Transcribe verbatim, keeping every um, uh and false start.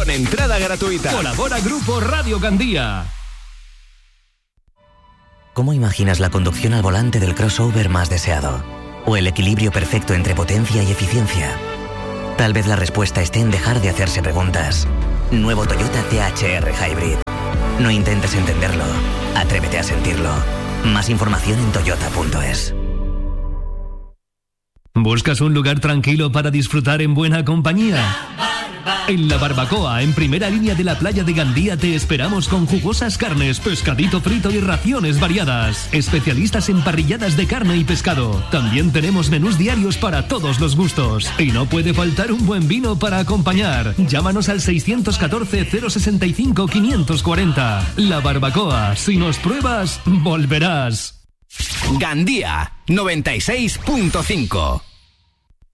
con entrada gratuita. Colabora Grupo Radio Gandía. ¿Cómo imaginas la conducción al volante del crossover más deseado? ¿O el equilibrio perfecto entre potencia y eficiencia? Tal vez la respuesta esté en dejar de hacerse preguntas. Nuevo Toyota T H R Hybrid. No intentes entenderlo, atrévete a sentirlo. Más información en toyota punto es. ¿Buscas un lugar tranquilo para disfrutar en buena compañía? En La Barbacoa, en primera línea de la playa de Gandía, te esperamos con jugosas carnes, pescadito frito y raciones variadas. Especialistas en parrilladas de carne y pescado. También tenemos menús diarios para todos los gustos. Y no puede faltar un buen vino para acompañar. Llámanos al seiscientos catorce, cero sesenta y cinco, quinientos cuarenta. La Barbacoa, si nos pruebas, volverás. Gandía, noventa y seis punto cinco.